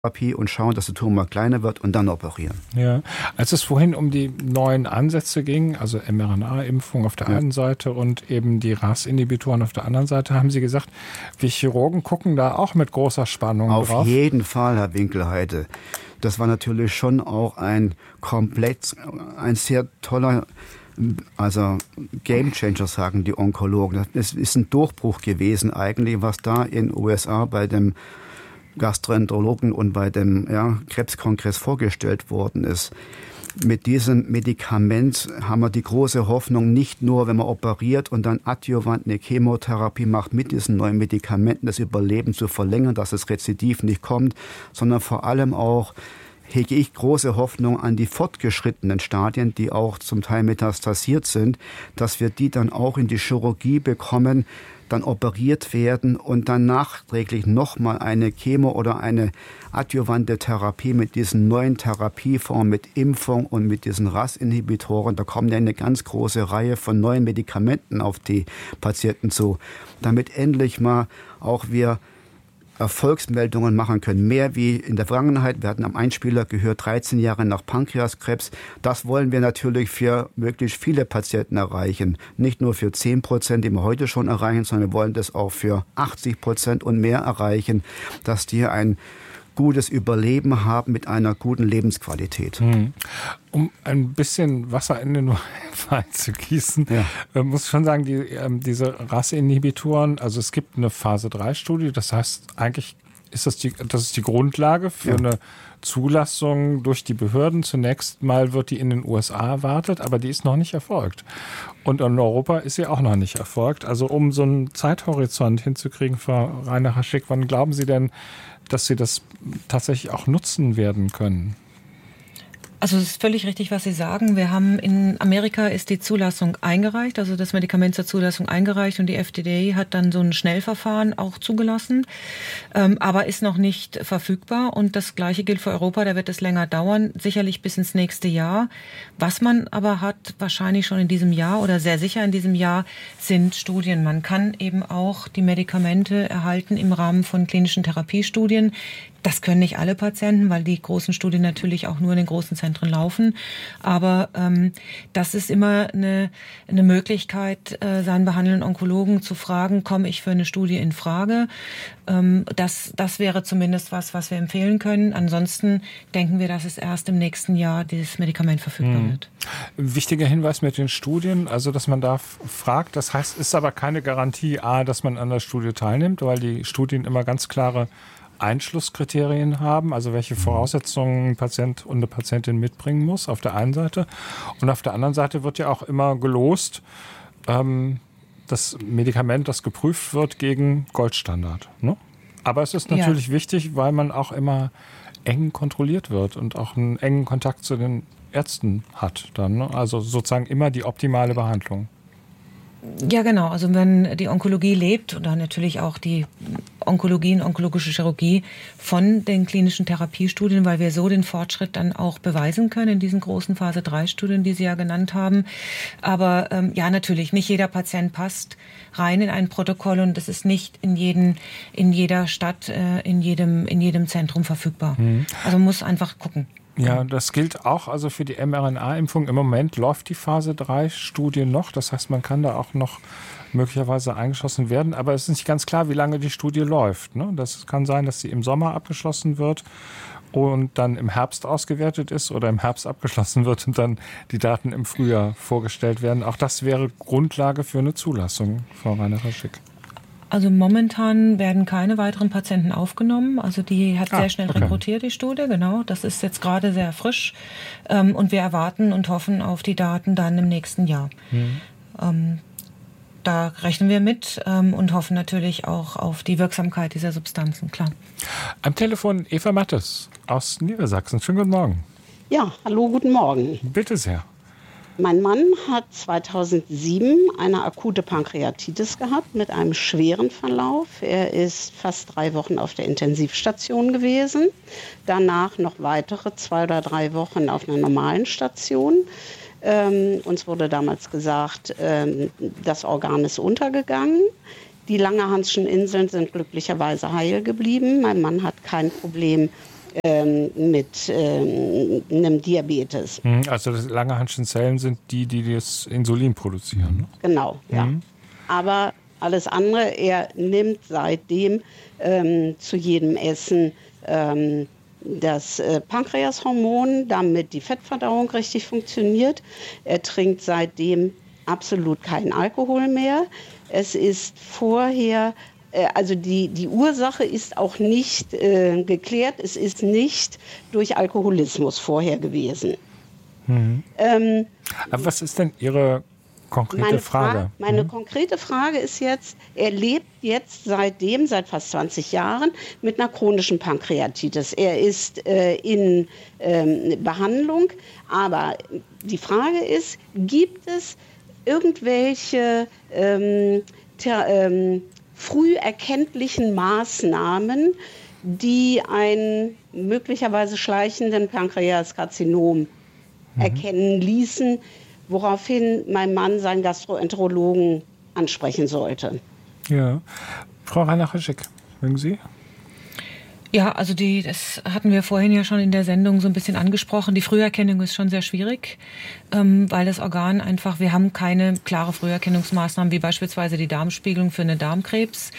Therapie und schauen, dass der Tumor kleiner wird und dann operieren. Ja, als es vorhin um die neuen Ansätze ging, also mRNA-Impfung auf der einen Seite und eben die RAS-Inhibitoren auf der anderen Seite, haben Sie gesagt, wir Chirurgen gucken da auch mit großer Spannung drauf. Auf jeden Fall, Herr Winkelheide. Das war natürlich schon auch ein sehr toller, also Gamechanger, sagen die Onkologen. Das ist ein Durchbruch gewesen eigentlich, was da in den USA bei dem Gastroenterologen und bei dem Krebskongress vorgestellt worden ist. Mit diesem Medikament haben wir die große Hoffnung, nicht nur, wenn man operiert und dann adjuvant eine Chemotherapie macht, mit diesen neuen Medikamenten das Überleben zu verlängern, dass das Rezidiv nicht kommt, sondern vor allem auch hege ich große Hoffnung an die fortgeschrittenen Stadien, die auch zum Teil metastasiert sind, dass wir die dann auch in die Chirurgie bekommen, dann operiert werden und dann nachträglich nochmal eine Chemo oder eine adjuvante Therapie mit diesen neuen Therapieformen, mit Impfung und mit diesen RAS-Inhibitoren. Da kommen ja eine ganz große Reihe von neuen Medikamenten auf die Patienten zu, damit endlich mal auch wir Erfolgsmeldungen machen können. Mehr wie in der Vergangenheit. Wir hatten am Einspieler gehört, 13 Jahre nach Pankreaskrebs. Das wollen wir natürlich für möglichst viele Patienten erreichen. Nicht nur für 10%, die wir heute schon erreichen, sondern wir wollen das auch für 80% und mehr erreichen, dass die ein gutes Überleben haben mit einer guten Lebensqualität. Um ein bisschen Wasser in den Wein zu gießen, muss ich schon sagen, diese RAS-Inhibitoren, also es gibt eine Phase-3-Studie, das heißt eigentlich ist das ist die Grundlage für eine Zulassung durch die Behörden. Zunächst mal wird die in den USA erwartet, aber die ist noch nicht erfolgt. Und in Europa ist sie auch noch nicht erfolgt. Also um so einen Zeithorizont hinzukriegen, Frau Reiner-Haschig, wann glauben Sie denn, dass Sie das tatsächlich auch nutzen werden können? Also es ist völlig richtig, was Sie sagen. Wir haben in Amerika ist die Zulassung eingereicht, also das Medikament zur Zulassung eingereicht und die FDA hat dann so ein Schnellverfahren auch zugelassen, aber ist noch nicht verfügbar und das Gleiche gilt für Europa, da wird es länger dauern, sicherlich bis ins nächste Jahr. Was man aber hat, wahrscheinlich schon in diesem Jahr oder sehr sicher in diesem Jahr, sind Studien. Man kann eben auch die Medikamente erhalten im Rahmen von klinischen Therapiestudien. Das können nicht alle Patienten, weil die großen Studien natürlich auch nur in den großen Zentren laufen. Aber das ist immer eine Möglichkeit, seinen behandelnden Onkologen zu fragen, komme ich für eine Studie in Frage? Das wäre zumindest was wir empfehlen können. Ansonsten denken wir, dass es erst im nächsten Jahr dieses Medikament verfügbar wird. Wichtiger Hinweis mit den Studien, also dass man da fragt. Das heißt, ist aber keine Garantie, dass man an der Studie teilnimmt, weil die Studien immer ganz klare Einschlusskriterien haben, also welche Voraussetzungen ein Patient und eine Patientin mitbringen muss, auf der einen Seite. Und auf der anderen Seite wird ja auch immer gelost, das Medikament, das geprüft wird, gegen Goldstandard. Ne? Aber es ist natürlich wichtig, weil man auch immer eng kontrolliert wird und auch einen engen Kontakt zu den Ärzten hat. Dann, ne? Also sozusagen immer die optimale Behandlung. Ja, genau. Also wenn die Onkologie lebt oder natürlich auch die Onkologie und onkologische Chirurgie von den klinischen Therapiestudien, weil wir so den Fortschritt dann auch beweisen können in diesen großen Phase-3-Studien, die Sie ja genannt haben. Aber natürlich, nicht jeder Patient passt rein in ein Protokoll und das ist nicht in jeder Stadt, in jedem Zentrum verfügbar. Also man muss einfach gucken. Ja, das gilt auch also für die mRNA-Impfung. Im Moment läuft die Phase-3-Studie noch. Das heißt, man kann da auch noch möglicherweise eingeschossen werden. Aber es ist nicht ganz klar, wie lange die Studie läuft. Ne? Das kann sein, dass sie im Sommer abgeschlossen wird und dann im Herbst ausgewertet ist oder im Herbst abgeschlossen wird und dann die Daten im Frühjahr vorgestellt werden. Auch das wäre Grundlage für eine Zulassung, Frau Reiner-Haschig. Also momentan werden keine weiteren Patienten aufgenommen. Also die hat sehr schnell rekrutiert, die Studie, genau. Das ist jetzt gerade sehr frisch. Und wir erwarten und hoffen auf die Daten dann im nächsten Jahr. Da rechnen wir mit und hoffen natürlich auch auf die Wirksamkeit dieser Substanzen, klar. Am Telefon Eva Mattes aus Niedersachsen. Schönen guten Morgen. Ja, hallo, guten Morgen. Bitte sehr. Mein Mann hat 2007 eine akute Pankreatitis gehabt mit einem schweren Verlauf. Er ist fast 3 Wochen auf der Intensivstation gewesen. Danach noch weitere 2 oder 3 Wochen auf einer normalen Station. Uns wurde damals gesagt, das Organ ist untergegangen. Die Langerhanschen Inseln sind glücklicherweise heil geblieben. Mein Mann hat kein Problem mit einem Diabetes. Also das Langerhanschen Zellen sind die das Insulin produzieren. Ne? Genau, ja. Aber alles andere, er nimmt seitdem zu jedem Essen das Pankreashormon, damit die Fettverdauung richtig funktioniert. Er trinkt seitdem absolut keinen Alkohol mehr. Es ist vorher, also die Ursache ist auch nicht geklärt. Es ist nicht durch Alkoholismus vorher gewesen. Aber was ist denn Ihre konkrete Frage? Meine konkrete Frage ist jetzt, er lebt jetzt seit fast 20 Jahren mit einer chronischen Pankreatitis. Er ist in Behandlung, aber die Frage ist, gibt es irgendwelche früh erkenntlichen Maßnahmen, die einen möglicherweise schleichenden Pankreaskarzinom erkennen ließen, woraufhin mein Mann seinen Gastroenterologen ansprechen sollte. Ja. Frau Reinacher-Schick, mögen Sie? Ja, also das hatten wir vorhin ja schon in der Sendung so ein bisschen angesprochen. Die Früherkennung ist schon sehr schwierig, weil das Organ einfach, wir haben keine klare Früherkennungsmaßnahmen, wie beispielsweise die Darmspiegelung für einen Darmkrebs.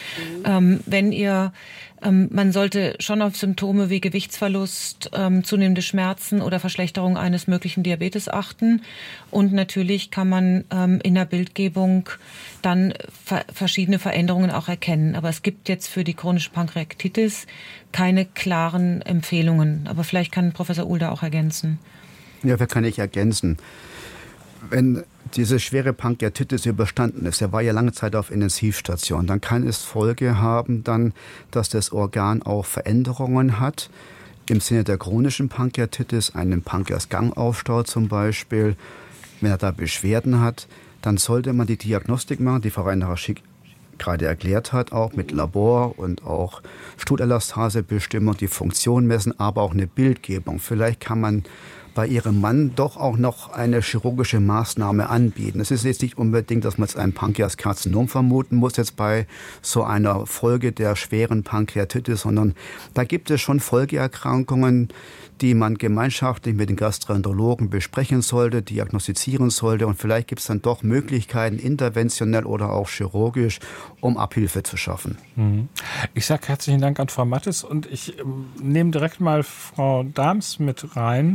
Man sollte schon auf Symptome wie Gewichtsverlust, zunehmende Schmerzen oder Verschlechterung eines möglichen Diabetes achten. Und natürlich kann man in der Bildgebung dann verschiedene Veränderungen auch erkennen. Aber es gibt jetzt für die chronische Pankreatitis keine klaren Empfehlungen. Aber vielleicht kann Professor Uhl da auch ergänzen. Ja, wer kann ich ergänzen? Wenn diese schwere Pankreatitis überstanden ist, er war ja lange Zeit auf Intensivstation, dann kann es Folge haben, dass das Organ auch Veränderungen hat. Im Sinne der chronischen Pankreatitis, einen Pankreasgangaufstau zum Beispiel. Wenn er da Beschwerden hat, dann sollte man die Diagnostik machen, die Frau Reinacher-Schick gerade erklärt hat, auch mit Labor und auch Stuhlelastase-Bestimmung, die Funktion messen, aber auch eine Bildgebung. Vielleicht kann man bei ihrem Mann doch auch noch eine chirurgische Maßnahme anbieten. Es ist jetzt nicht unbedingt, dass man jetzt ein Pankreaskarzinom vermuten muss, jetzt bei so einer Folge der schweren Pankreatitis, sondern da gibt es schon Folgeerkrankungen, die man gemeinschaftlich mit den Gastroenterologen besprechen sollte, diagnostizieren sollte, und vielleicht gibt es dann doch Möglichkeiten, interventionell oder auch chirurgisch, um Abhilfe zu schaffen. Ich sage herzlichen Dank an Frau Mattes und ich nehme direkt mal Frau Dahms mit rein.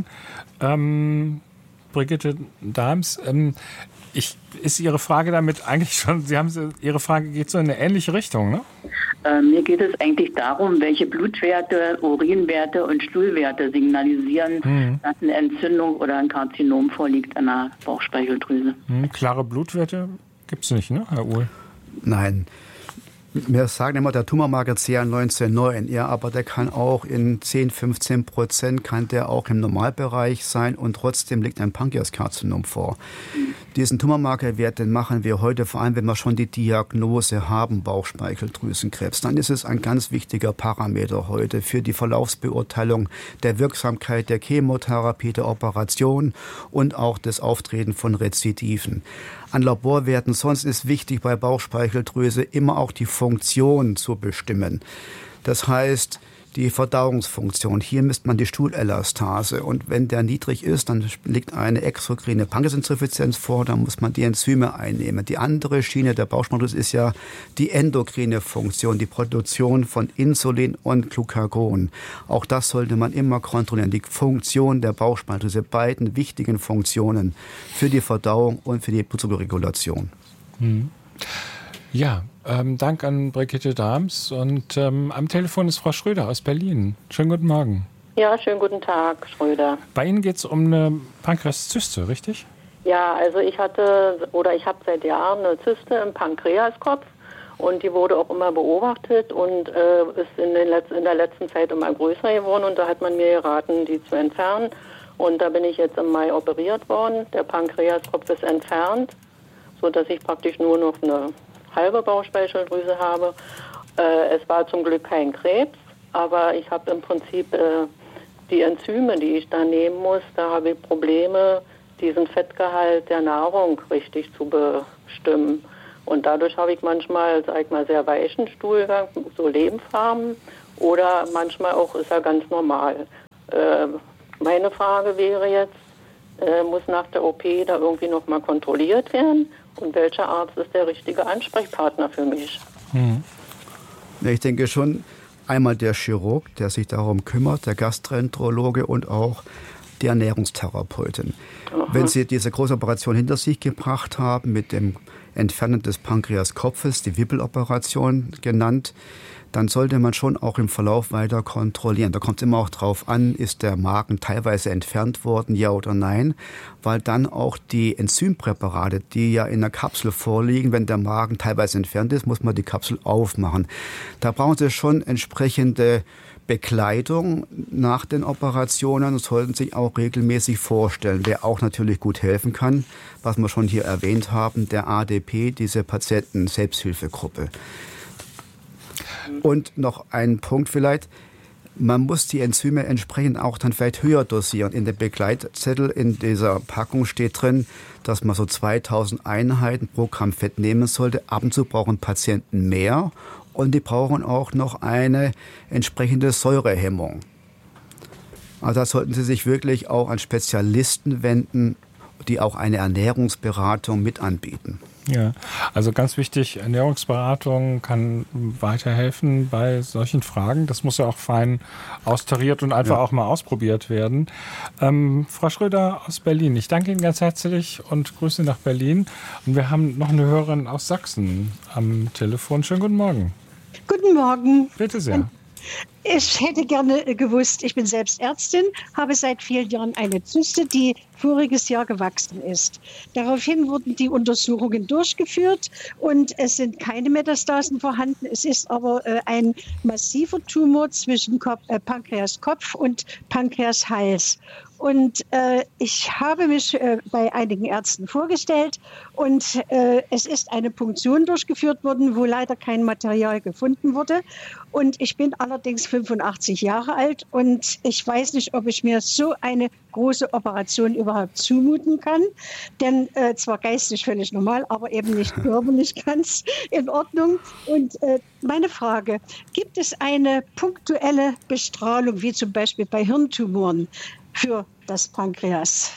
Brigitte Dahms, ist Ihre Frage damit eigentlich schon, Ihre Frage geht so in eine ähnliche Richtung, ne? Mir geht es eigentlich darum, welche Blutwerte, Urinwerte und Stuhlwerte signalisieren, dass eine Entzündung oder ein Karzinom vorliegt an der Bauchspeicheldrüse. Klare Blutwerte gibt es nicht, ne, Herr Uhl? Nein. Wir sagen immer, der Tumormarker CA19-9, ja, aber der kann auch in 10-15% kann der auch im Normalbereich sein und trotzdem liegt ein Pankreaskarzinom vor. Diesen Tumormarkerwert, den machen wir heute, vor allem wenn wir schon die Diagnose haben, Bauchspeicheldrüsenkrebs. Dann ist es ein ganz wichtiger Parameter heute für die Verlaufsbeurteilung der Wirksamkeit der Chemotherapie, der Operation und auch das Auftreten von Rezidiven. An Laborwerten sonst ist wichtig bei Bauchspeicheldrüse immer auch die Funktion zu bestimmen. Das heißt, die Verdauungsfunktion. Hier misst man die Stuhlelastase. Und wenn der niedrig ist, dann liegt eine exokrine Pankreasinsuffizienz vor, dann muss man die Enzyme einnehmen. Die andere Schiene der Bauchspeicheldrüse ist ja die endokrine Funktion, die Produktion von Insulin und Glucagon. Auch das sollte man immer kontrollieren. Die Funktion der Bauchspeicheldrüse, beiden wichtigen Funktionen für die Verdauung und für die Blutzuckerregulation. Ja, Dank an Brigitte Dahms. Und am Telefon ist Frau Schröder aus Berlin. Schönen guten Morgen. Ja, schönen guten Tag, Schröder. Bei Ihnen geht es um eine Pankreaszyste, richtig? Ja, also ich habe seit Jahren eine Zyste im Pankreaskopf und die wurde auch immer beobachtet und ist in der letzten Zeit immer größer geworden und da hat man mir geraten, die zu entfernen. Und da bin ich jetzt im Mai operiert worden. Der Pankreaskopf ist entfernt, sodass ich praktisch nur noch eine halbe Bauchspeicheldrüse habe. Es war zum Glück kein Krebs, aber ich habe im Prinzip die Enzyme, die ich da nehmen muss, da habe ich Probleme, diesen Fettgehalt der Nahrung richtig zu bestimmen. Und dadurch habe ich manchmal, sehr weichen Stuhlgang, so Lebenfarben. oder manchmal auch ist er ganz normal. Meine Frage wäre jetzt, muss nach der OP da irgendwie nochmal kontrolliert werden? Und welcher Arzt ist der richtige Ansprechpartner für mich? Ich denke schon, einmal der Chirurg, der sich darum kümmert, der Gastroenterologe und auch die Ernährungstherapeutin. Aha. Wenn Sie diese große Operation hinter sich gebracht haben, mit dem Entfernen des Pankreaskopfes, die Wippeloperation genannt, dann sollte man schon auch im Verlauf weiter kontrollieren. Da kommt es immer auch drauf an, ist der Magen teilweise entfernt worden, ja oder nein, weil dann auch die Enzympräparate, die ja in der Kapsel vorliegen, wenn der Magen teilweise entfernt ist, muss man die Kapsel aufmachen. Da brauchen Sie schon entsprechende Bekleidung nach den Operationen und sollten sich auch regelmäßig vorstellen. Wer auch natürlich gut helfen kann, was wir schon hier erwähnt haben, der ADP, diese Patienten-Selbsthilfegruppe. Und noch ein Punkt vielleicht, man muss die Enzyme entsprechend auch dann vielleicht höher dosieren. In dem Begleitzettel in dieser Packung steht drin, dass man so 2000 Einheiten pro Gramm Fett nehmen sollte. Ab und zu brauchen Patienten mehr und die brauchen auch noch eine entsprechende Säurehemmung. Also da sollten Sie sich wirklich auch an Spezialisten wenden, die auch eine Ernährungsberatung mit anbieten. Ja, also ganz wichtig, Ernährungsberatung kann weiterhelfen bei solchen Fragen. Das muss ja auch fein austariert und einfach auch mal ausprobiert werden. Frau Schröder aus Berlin, ich danke Ihnen ganz herzlich und Grüße nach Berlin. Und wir haben noch eine Hörerin aus Sachsen am Telefon. Schönen guten Morgen. Guten Morgen. Bitte sehr. Ich hätte gerne gewusst, ich bin selbst Ärztin, habe seit vielen Jahren eine Zyste, die voriges Jahr gewachsen ist. Daraufhin wurden die Untersuchungen durchgeführt und es sind keine Metastasen vorhanden. Es ist aber ein massiver Tumor zwischen Pankreaskopf und Pankreashals. Und ich habe mich bei einigen Ärzten vorgestellt und es ist eine Punktion durchgeführt worden, wo leider kein Material gefunden wurde. Und ich bin allerdings 85 Jahre alt und ich weiß nicht, ob ich mir so eine große Operation überhaupt zumuten kann. Denn zwar geistig völlig normal, aber eben nicht körperlich ganz in Ordnung. Und meine Frage, gibt es eine punktuelle Bestrahlung, wie zum Beispiel bei Hirntumoren, für das Pankreas?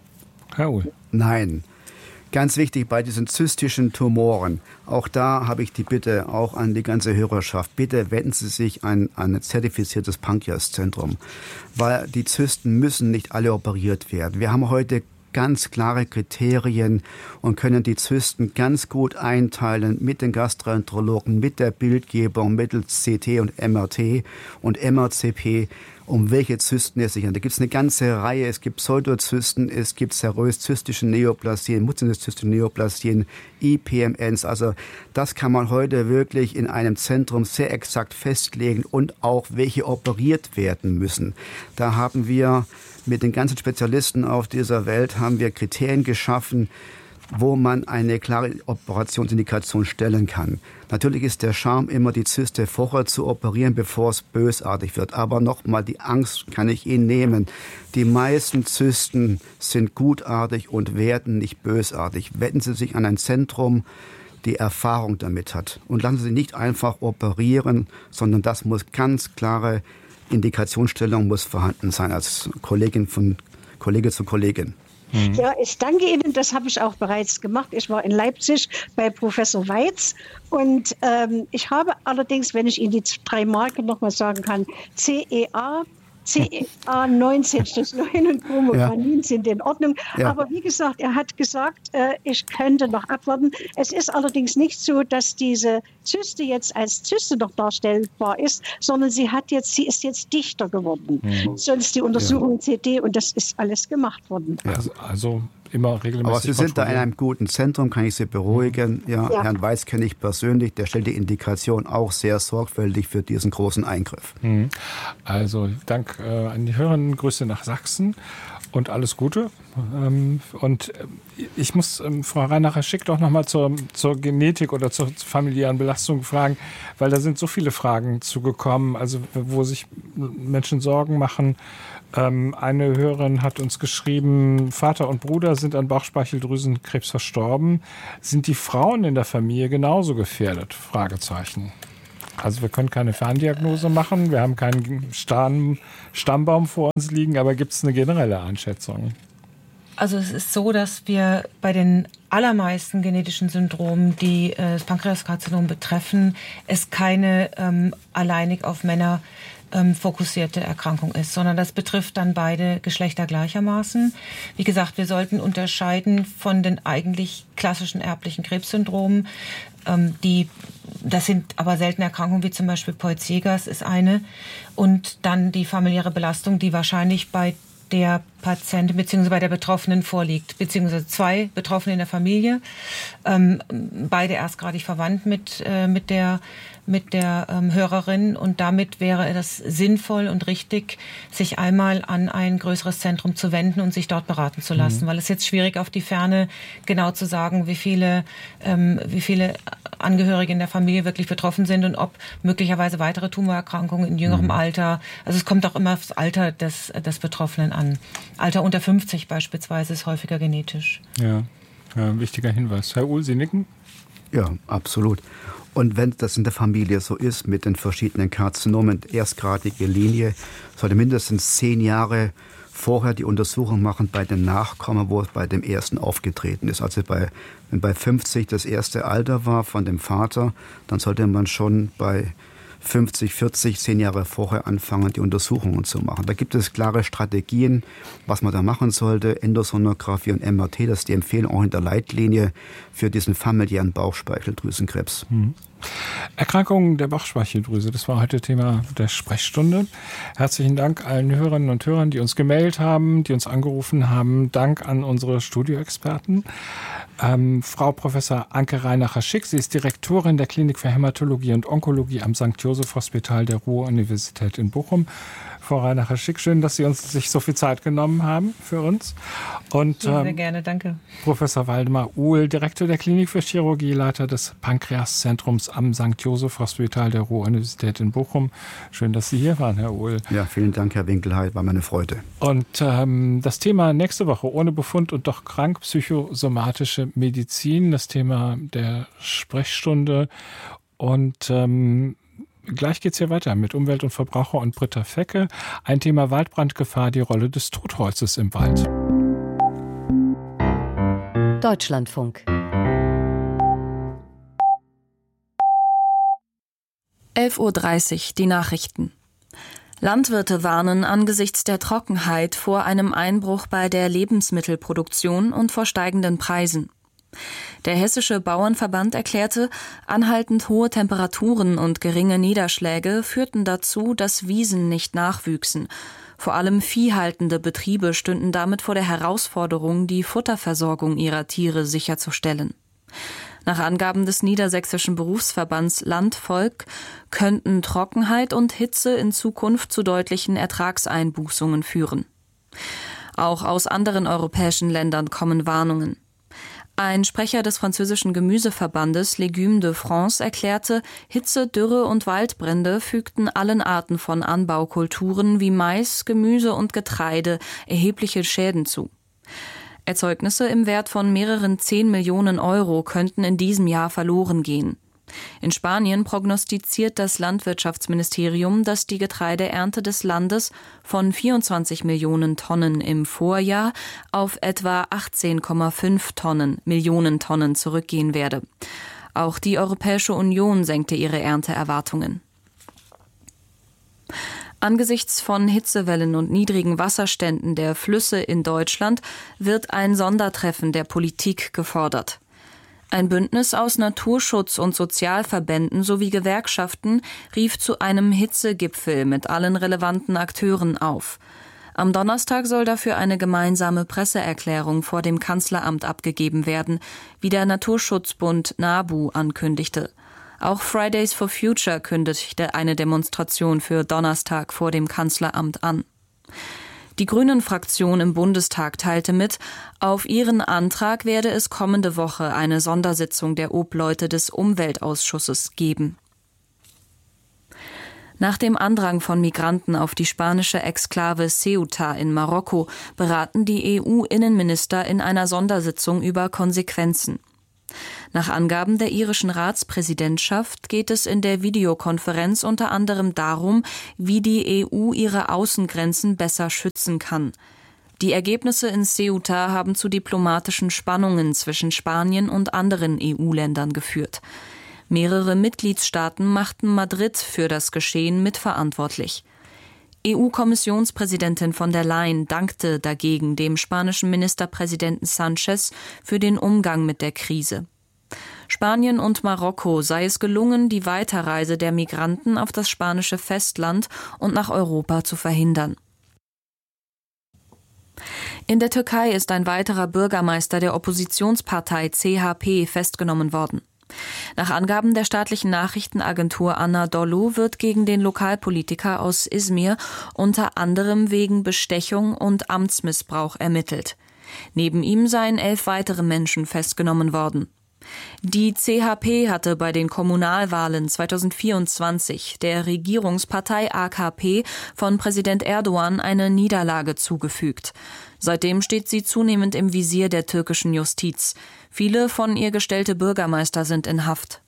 Nein. Ganz wichtig bei diesen zystischen Tumoren, auch da habe ich die Bitte auch an die ganze Hörerschaft, bitte wenden Sie sich an ein zertifiziertes Pankreaszentrum, weil die Zysten müssen nicht alle operiert werden. Wir haben heute ganz klare Kriterien und können die Zysten ganz gut einteilen mit den Gastroenterologen, mit der Bildgebung mittels CT und MRT und MRCP, um welche Zysten es sich handelt. Da gibt es eine ganze Reihe. Es gibt Pseudozysten, es gibt serös-zystische Neoplasien, mucinös-zystische Neoplasien, IPMNs. Also das kann man heute wirklich in einem Zentrum sehr exakt festlegen und auch welche operiert werden müssen. Da haben wir mit den ganzen Spezialisten auf dieser Welt haben wir Kriterien geschaffen, wo man eine klare Operationsindikation stellen kann. Natürlich ist der Charme immer, die Zyste vorher zu operieren, bevor es bösartig wird. Aber nochmal, die Angst kann ich Ihnen nehmen. Die meisten Zysten sind gutartig und werden nicht bösartig. Wenden Sie sich an ein Zentrum, die Erfahrung damit hat. Und lassen Sie sich nicht einfach operieren, sondern das muss ganz klare Indikationsstellung muss vorhanden sein als Kollegin von Kollege zu Kollegin. Ja, ich danke Ihnen. Das habe ich auch bereits gemacht. Ich war in Leipzig bei Professor Weitz und ich habe allerdings, wenn ich Ihnen die 3 Marken noch mal sagen kann, CA 19/9 und Chromogranin sind in Ordnung. Ja. Aber wie gesagt, er hat gesagt, ich könnte noch abwarten. Es ist allerdings nicht so, dass diese Zyste jetzt als Zyste noch darstellbar ist, sondern sie ist jetzt dichter geworden. Sonst die Untersuchung CT und das ist alles gemacht worden. Ja. Also immer regelmäßig. Aber Sie sind da in einem guten Zentrum, kann ich Sie beruhigen. Ja. Herrn Weiß kenne ich persönlich, der stellt die Indikation auch sehr sorgfältig für diesen großen Eingriff. Also Dank an die Hörerinnen, Grüße nach Sachsen und alles Gute. Und ich muss Frau Reinacher-Schick doch nochmal zur Genetik oder zur familiären Belastung fragen, weil da sind so viele Fragen zugekommen, also wo sich Menschen Sorgen machen. Eine Hörerin hat uns geschrieben, Vater und Bruder sind an Bauchspeicheldrüsenkrebs verstorben. Sind die Frauen in der Familie genauso gefährdet? Fragezeichen. Also wir können keine Ferndiagnose machen, wir haben keinen Stammbaum vor uns liegen, aber gibt es eine generelle Einschätzung? Also es ist so, dass wir bei den allermeisten genetischen Syndromen, die das Pankreaskarzinom betreffen, es keine alleinig auf Männer fokussierte Erkrankung ist, sondern das betrifft dann beide Geschlechter gleichermaßen. Wie gesagt, wir sollten unterscheiden von den eigentlich klassischen erblichen Krebssyndromen. Das sind aber seltene Erkrankungen, wie zum Beispiel Peutz-Jeghers ist eine. Und dann die familiäre Belastung, die wahrscheinlich bei der Patientin bzw. bei der Betroffenen vorliegt, beziehungsweise 2 Betroffene in der Familie, beide erstgradig verwandt mit der Hörerin, und damit wäre es sinnvoll und richtig, sich einmal an ein größeres Zentrum zu wenden und sich dort beraten zu lassen, weil es jetzt schwierig auf die Ferne genau zu sagen, wie viele Angehörige in der Familie wirklich betroffen sind und ob möglicherweise weitere Tumorerkrankungen in jüngerem Alter, also es kommt auch immer aufs Alter des Betroffenen an. Alter unter 50 beispielsweise ist häufiger genetisch. Ja, wichtiger Hinweis. Herr Uhl, Sie nicken? Ja, absolut. Und wenn das in der Familie so ist, mit den verschiedenen Karzinomen, erstgradige Linie, sollte mindestens 10 Jahre vorher die Untersuchung machen bei den Nachkommen, wo es bei dem ersten aufgetreten ist. Also wenn bei 50 das erste Alter war von dem Vater, dann sollte man schon bei 50, 40, 10 Jahre vorher anfangen, die Untersuchungen zu machen. Da gibt es klare Strategien, was man da machen sollte. Endosonographie und MRT, das ist die Empfehlung auch in der Leitlinie für diesen familiären Bauchspeicheldrüsenkrebs. Erkrankungen der Bauchspeicheldrüse, das war heute Thema der Sprechstunde. Herzlichen Dank allen Hörerinnen und Hörern, die uns gemeldet haben, die uns angerufen haben. Dank an unsere Studioexperten. Frau Professor Anke Reinacher-Schick, sie ist Direktorin der Klinik für Hämatologie und Onkologie am St. Joseph Hospital der Ruhr-Universität in Bochum. Frau Reinacher-Schick, schön, dass Sie sich so viel Zeit genommen haben für uns. Und, sehr gerne, danke. Professor Waldemar Uhl, Direktor der Klinik für Chirurgie, Leiter des Pankreaszentrums am St. Joseph Hospital der Ruhr-Universität in Bochum. Schön, dass Sie hier waren, Herr Uhl. Ja, vielen Dank, Herr Winkelheit, war meine Freude. Und das Thema nächste Woche, ohne Befund und doch krank, psychosomatische Medizin, das Thema der Sprechstunde. Und gleich geht's hier weiter mit Umwelt und Verbraucher und Britta Fecke. Ein Thema Waldbrandgefahr, die Rolle des Totholzes im Wald. Deutschlandfunk. 11:30 Uhr, die Nachrichten. Landwirte warnen angesichts der Trockenheit vor einem Einbruch bei der Lebensmittelproduktion und vor steigenden Preisen. Der Hessische Bauernverband erklärte, anhaltend hohe Temperaturen und geringe Niederschläge führten dazu, dass Wiesen nicht nachwüchsen. Vor allem viehhaltende Betriebe stünden damit vor der Herausforderung, die Futterversorgung ihrer Tiere sicherzustellen. Nach Angaben des Niedersächsischen Berufsverbands Landvolk könnten Trockenheit und Hitze in Zukunft zu deutlichen Ertragseinbußungen führen. Auch aus anderen europäischen Ländern kommen Warnungen. Ein Sprecher des französischen Gemüseverbandes Légumes de France erklärte, Hitze, Dürre und Waldbrände fügten allen Arten von Anbaukulturen wie Mais, Gemüse und Getreide erhebliche Schäden zu. Erzeugnisse im Wert von mehreren 10 Millionen Euro könnten in diesem Jahr verloren gehen. In Spanien prognostiziert das Landwirtschaftsministerium, dass die Getreideernte des Landes von 24 Millionen Tonnen im Vorjahr auf etwa 18,5 Millionen Tonnen zurückgehen werde. Auch die Europäische Union senkte ihre Ernteerwartungen. Angesichts von Hitzewellen und niedrigen Wasserständen der Flüsse in Deutschland wird ein Sondertreffen der Politik gefordert. Ein Bündnis aus Naturschutz- und Sozialverbänden sowie Gewerkschaften rief zu einem Hitzegipfel mit allen relevanten Akteuren auf. Am Donnerstag soll dafür eine gemeinsame Presseerklärung vor dem Kanzleramt abgegeben werden, wie der Naturschutzbund NABU ankündigte. Auch Fridays for Future kündigte eine Demonstration für Donnerstag vor dem Kanzleramt an. Die Grünen-Fraktion im Bundestag teilte mit, auf ihren Antrag werde es kommende Woche eine Sondersitzung der Obleute des Umweltausschusses geben. Nach dem Andrang von Migranten auf die spanische Exklave Ceuta in Marokko beraten die EU-Innenminister in einer Sondersitzung über Konsequenzen. Nach Angaben der irischen Ratspräsidentschaft geht es in der Videokonferenz unter anderem darum, wie die EU ihre Außengrenzen besser schützen kann. Die Ergebnisse in Ceuta haben zu diplomatischen Spannungen zwischen Spanien und anderen EU-Ländern geführt. Mehrere Mitgliedstaaten machten Madrid für das Geschehen mitverantwortlich. EU-Kommissionspräsidentin von der Leyen dankte dagegen dem spanischen Ministerpräsidenten Sánchez für den Umgang mit der Krise. Spanien und Marokko sei es gelungen, die Weiterreise der Migranten auf das spanische Festland und nach Europa zu verhindern. In der Türkei ist ein weiterer Bürgermeister der Oppositionspartei CHP festgenommen worden. Nach Angaben der staatlichen Nachrichtenagentur Anadolu wird gegen den Lokalpolitiker aus Izmir unter anderem wegen Bestechung und Amtsmissbrauch ermittelt. Neben ihm seien 11 weitere Menschen festgenommen worden. Die CHP hatte bei den Kommunalwahlen 2024 der Regierungspartei AKP von Präsident Erdogan eine Niederlage zugefügt. Seitdem steht sie zunehmend im Visier der türkischen Justiz. Viele von ihr gestellte Bürgermeister sind in Haft.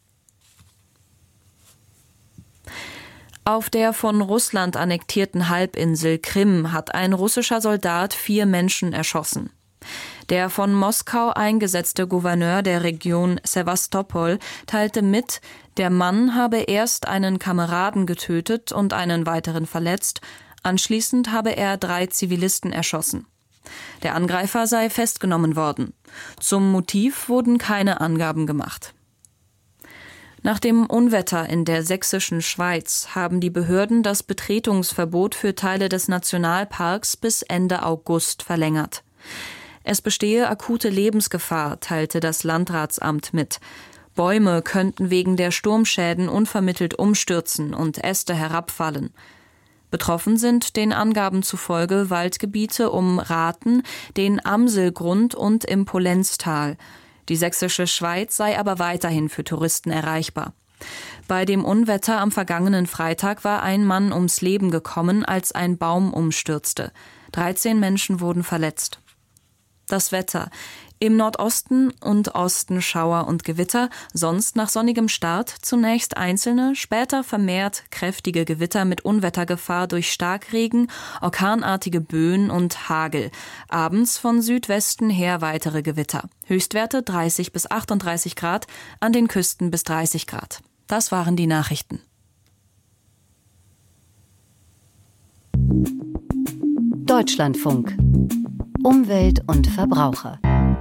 Auf der von Russland annektierten Halbinsel Krim hat ein russischer Soldat 4 Menschen erschossen. Der von Moskau eingesetzte Gouverneur der Region Sewastopol teilte mit, der Mann habe erst einen Kameraden getötet und einen weiteren verletzt, anschließend habe er 3 Zivilisten erschossen. Der Angreifer sei festgenommen worden. Zum Motiv wurden keine Angaben gemacht. Nach dem Unwetter in der sächsischen Schweiz haben die Behörden das Betretungsverbot für Teile des Nationalparks bis Ende August verlängert. Es bestehe akute Lebensgefahr, teilte das Landratsamt mit. Bäume könnten wegen der Sturmschäden unvermittelt umstürzen und Äste herabfallen. Betroffen sind den Angaben zufolge Waldgebiete um Rathen, den Amselgrund und im Pollenztal. Die sächsische Schweiz sei aber weiterhin für Touristen erreichbar. Bei dem Unwetter am vergangenen Freitag war ein Mann ums Leben gekommen, als ein Baum umstürzte. 13 Menschen wurden verletzt. Das Wetter. Im Nordosten und Osten Schauer und Gewitter, sonst nach sonnigem Start zunächst einzelne, später vermehrt kräftige Gewitter mit Unwettergefahr durch Starkregen, orkanartige Böen und Hagel. Abends von Südwesten her weitere Gewitter. Höchstwerte 30 bis 38 Grad, an den Küsten bis 30 Grad. Das waren die Nachrichten. Deutschlandfunk. Umwelt und Verbraucher.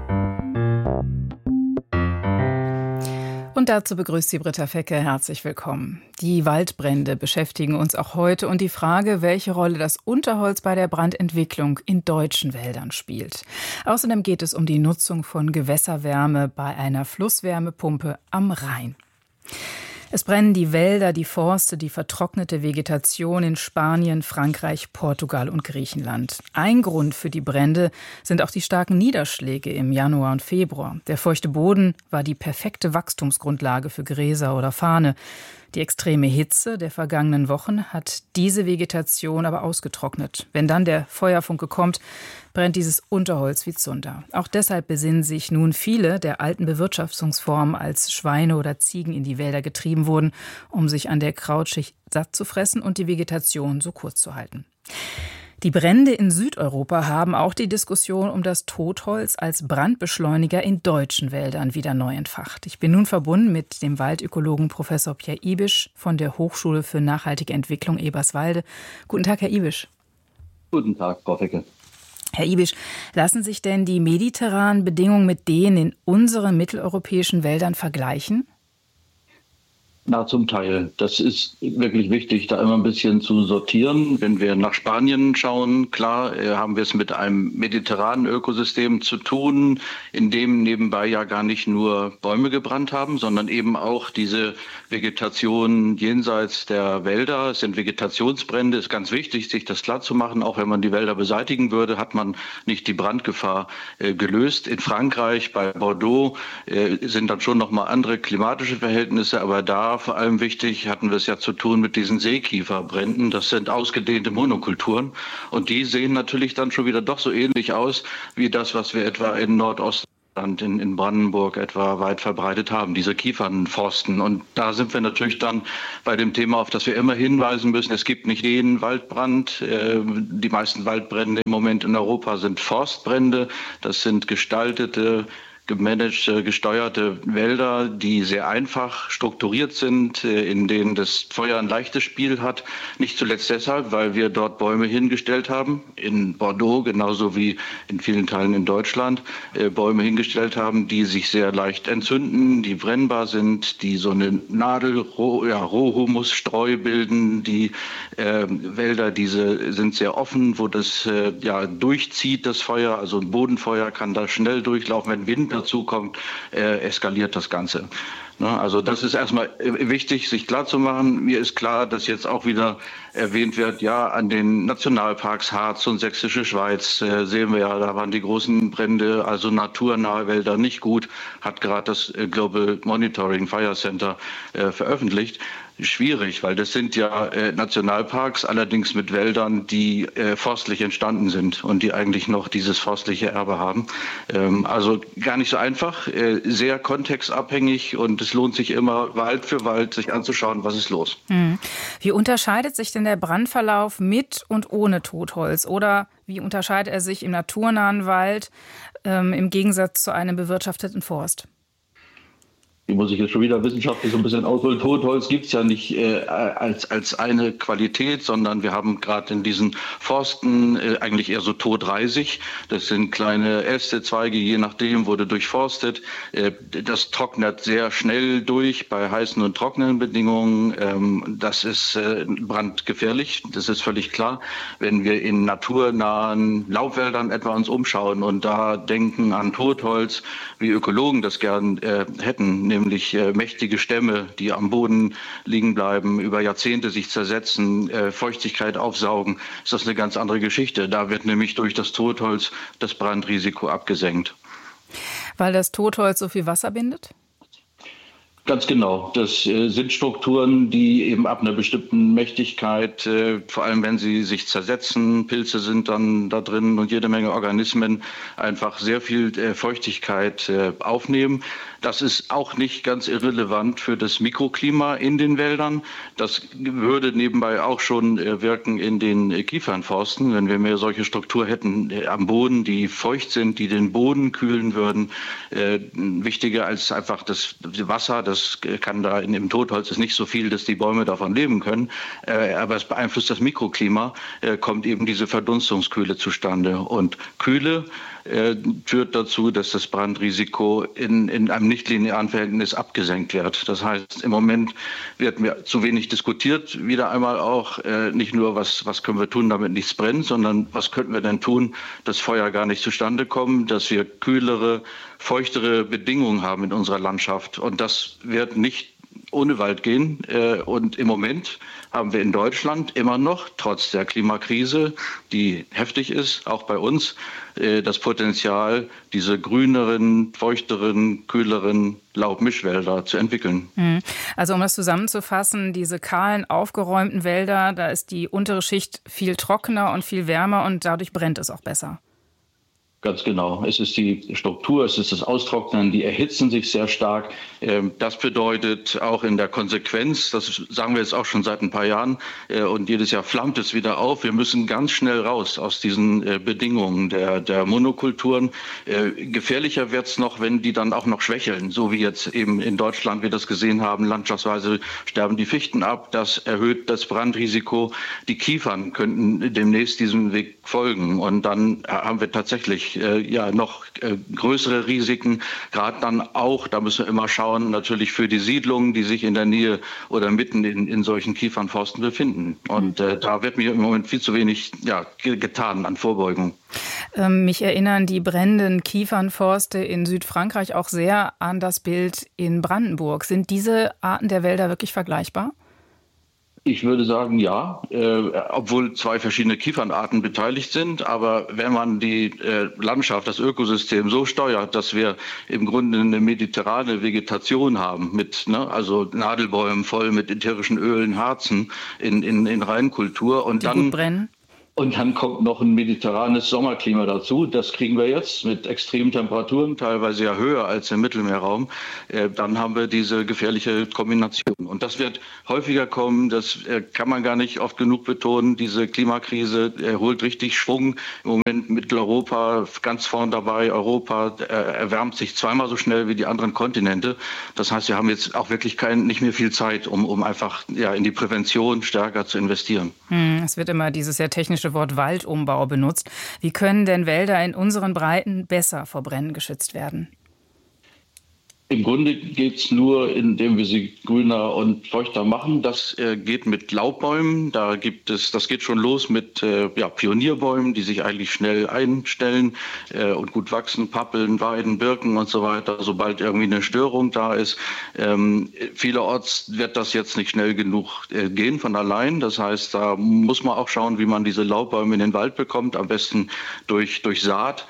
Und dazu begrüßt sie Britta Fecke. Herzlich willkommen. Die Waldbrände beschäftigen uns auch heute und die Frage, welche Rolle das Unterholz bei der Brandentwicklung in deutschen Wäldern spielt. Außerdem geht es um die Nutzung von Gewässerwärme bei einer Flusswärmepumpe am Rhein. Es brennen die Wälder, die Forste, die vertrocknete Vegetation in Spanien, Frankreich, Portugal und Griechenland. Ein Grund für die Brände sind auch die starken Niederschläge im Januar und Februar. Der feuchte Boden war die perfekte Wachstumsgrundlage für Gräser oder Farne. Die extreme Hitze der vergangenen Wochen hat diese Vegetation aber ausgetrocknet. Wenn dann der Feuerfunke kommt, brennt dieses Unterholz wie Zunder. Auch deshalb besinnen sich nun viele der alten Bewirtschaftungsformen, als Schweine oder Ziegen in die Wälder getrieben wurden, um sich an der Krautschicht satt zu fressen und die Vegetation so kurz zu halten. Die Brände in Südeuropa haben auch die Diskussion um das Totholz als Brandbeschleuniger in deutschen Wäldern wieder neu entfacht. Ich bin nun verbunden mit dem Waldökologen Professor Pierre Ibisch von der Hochschule für nachhaltige Entwicklung Eberswalde. Guten Tag, Herr Ibisch. Guten Tag, Frau Fecke. Herr Ibisch, lassen sich denn die mediterranen Bedingungen mit denen in unseren mitteleuropäischen Wäldern vergleichen? Na, zum Teil. Das ist wirklich wichtig, da immer ein bisschen zu sortieren. Wenn wir nach Spanien schauen, klar, haben wir es mit einem mediterranen Ökosystem zu tun, in dem nebenbei ja gar nicht nur Bäume gebrannt haben, sondern eben auch diese Vegetation jenseits der Wälder. Es sind Vegetationsbrände, ist ganz wichtig, sich das klar zu machen. Auch wenn man die Wälder beseitigen würde, hat man nicht die Brandgefahr gelöst. In Frankreich, bei Bordeaux, sind dann schon nochmal andere klimatische Verhältnisse, aber da vor allem wichtig, hatten wir es ja zu tun mit diesen Seekieferbränden. Das sind ausgedehnte Monokulturen und die sehen natürlich dann schon wieder doch so ähnlich aus wie das, was wir etwa in Nordost in Brandenburg etwa weit verbreitet haben, diese Kiefernforsten. Und da sind wir natürlich dann bei dem Thema, auf das wir immer hinweisen müssen. Es gibt nicht den Waldbrand. Die meisten Waldbrände im Moment in Europa sind Forstbrände. Das sind gestaltete, gemanagte, gesteuerte Wälder, die sehr einfach strukturiert sind, in denen das Feuer ein leichtes Spiel hat. Nicht zuletzt deshalb, weil wir dort Bäume hingestellt haben, in Bordeaux genauso wie in vielen Teilen in Deutschland, Bäume hingestellt haben, die sich sehr leicht entzünden, die brennbar sind, die so eine Rohhumusstreu bilden. Die Wälder, diese sind sehr offen, wo das durchzieht, das Feuer. Also ein Bodenfeuer kann da schnell durchlaufen, wenn Wind dazu kommt, eskaliert das Ganze. Also das ist erstmal wichtig, sich klarzumachen. Mir ist klar, dass jetzt auch wieder erwähnt wird, ja, an den Nationalparks Harz und Sächsische Schweiz sehen wir ja, da waren die großen Brände, also naturnahe Wälder nicht gut, hat gerade das Global Monitoring Fire Center veröffentlicht. Schwierig, weil das sind ja Nationalparks, allerdings mit Wäldern, die forstlich entstanden sind und die eigentlich noch dieses forstliche Erbe haben. Also gar nicht so einfach, sehr kontextabhängig, und es lohnt sich immer, Wald für Wald sich anzuschauen, was ist los. Wie unterscheidet sich denn der Brandverlauf mit und ohne Totholz? Oder wie unterscheidet er sich im naturnahen Wald im Gegensatz zu einem bewirtschafteten Forst? Die muss ich jetzt schon wieder wissenschaftlich so ein bisschen ausholen. Totholz gibt es ja nicht als eine Qualität, sondern wir haben gerade in diesen Forsten eigentlich eher so totreisig. Das sind kleine Äste, Zweige, je nachdem, wurde durchforstet. Das trocknet sehr schnell durch bei heißen und trockenen Bedingungen. Das ist brandgefährlich, das ist völlig klar. Wenn wir in naturnahen Laubwäldern etwa uns umschauen und da denken an Totholz, wie Ökologen das gern hätten, nämlich mächtige Stämme, die am Boden liegen bleiben, über Jahrzehnte sich zersetzen, Feuchtigkeit aufsaugen, ist das eine ganz andere Geschichte. Da wird nämlich durch das Totholz das Brandrisiko abgesenkt. Weil das Totholz so viel Wasser bindet? Ganz genau. Das sind Strukturen, die eben ab einer bestimmten Mächtigkeit, vor allem wenn sie sich zersetzen, Pilze sind dann da drin und jede Menge Organismen, einfach sehr viel Feuchtigkeit aufnehmen. Das ist auch nicht ganz irrelevant für das Mikroklima in den Wäldern. Das würde nebenbei auch schon wirken in den Kiefernforsten, wenn wir mehr solche Strukturen hätten am Boden, die feucht sind, die den Boden kühlen würden. Wichtiger als einfach das Wasser, das kann da im Totholz ist nicht so viel, dass die Bäume davon leben können, aber es beeinflusst das Mikroklima, kommt eben diese Verdunstungskühle zustande. Und Kühle führt dazu, dass das Brandrisiko in einem nichtlinearen Verhältnis abgesenkt wird. Das heißt, im Moment wird mir zu wenig diskutiert, wieder einmal auch nicht nur, was können wir tun, damit nichts brennt, sondern was könnten wir denn tun, dass Feuer gar nicht zustande kommen, dass wir kühlere, feuchtere Bedingungen haben in unserer Landschaft. Und das wird nicht ohne Wald gehen. Und im Moment haben wir in Deutschland immer noch, trotz der Klimakrise, die heftig ist, auch bei uns, das Potenzial, diese grüneren, feuchteren, kühleren Laubmischwälder zu entwickeln. Also um das zusammenzufassen, diese kahlen, aufgeräumten Wälder, da ist die untere Schicht viel trockener und viel wärmer und dadurch brennt es auch besser. Ganz genau. Es ist die Struktur, es ist das Austrocknen, die erhitzen sich sehr stark. Das bedeutet auch in der Konsequenz, das sagen wir jetzt auch schon seit ein paar Jahren, und jedes Jahr flammt es wieder auf, wir müssen ganz schnell raus aus diesen Bedingungen der Monokulturen. Gefährlicher wird es noch, wenn die dann auch noch schwächeln, so wie jetzt eben in Deutschland wir das gesehen haben, landschaftsweise sterben die Fichten ab, das erhöht das Brandrisiko. Die Kiefern könnten demnächst diesem Weg folgen und dann haben wir tatsächlich noch größere Risiken, gerade dann auch, da müssen wir immer schauen, natürlich für die Siedlungen, die sich in der Nähe oder mitten in solchen Kiefernforsten befinden. Und da wird mir im Moment viel zu wenig getan an Vorbeugung. Mich erinnern die brennenden Kiefernforste in Südfrankreich auch sehr an das Bild in Brandenburg. Sind diese Arten der Wälder wirklich vergleichbar? Ich würde sagen, ja, obwohl zwei verschiedene Kiefernarten beteiligt sind. Aber wenn man die Landschaft, das Ökosystem so steuert, dass wir im Grunde eine mediterrane Vegetation haben mit also Nadelbäumen voll mit ätherischen Ölen, Harzen in Reinkultur und die dann gut brennen. Und dann kommt noch ein mediterranes Sommerklima dazu. Das kriegen wir jetzt mit extremen Temperaturen, teilweise ja höher als im Mittelmeerraum. Dann haben wir diese gefährliche Kombination. Und das wird häufiger kommen. Das kann man gar nicht oft genug betonen. Diese Klimakrise holt richtig Schwung. Im Moment Mitteleuropa ganz vorn dabei. Europa erwärmt sich zweimal so schnell wie die anderen Kontinente. Das heißt, wir haben jetzt auch wirklich nicht mehr viel Zeit, um einfach in die Prävention stärker zu investieren. Es wird immer dieses sehr technische Wort Waldumbau benutzt. Wie können denn Wälder in unseren Breiten besser vor Bränden geschützt werden? Im Grunde geht es nur, indem wir sie grüner und feuchter machen. Das geht mit Laubbäumen. Das geht schon los mit Pionierbäumen, die sich eigentlich schnell einstellen und gut wachsen. Pappeln, Weiden, Birken und so weiter, sobald irgendwie eine Störung da ist. Vielerorts wird das jetzt nicht schnell genug gehen von allein. Das heißt, da muss man auch schauen, wie man diese Laubbäume in den Wald bekommt. Am besten durch Saat.